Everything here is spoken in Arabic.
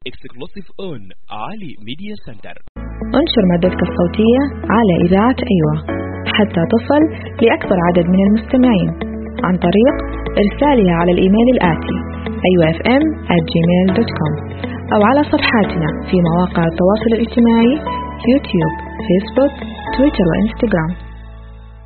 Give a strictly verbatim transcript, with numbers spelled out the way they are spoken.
exclusive on علي ميديا سنتر. انشر مادتك الصوتية على إذاعة أيوة حتى تصل لأكبر عدد من المستمعين عن طريق إرسالها على الإيميل الآتي أيوة إف إم آت جيميل دوت كوم أو على صفحاتنا في مواقع التواصل الاجتماعي يوتيوب، فيسبوك، تويتر وإنستغرام.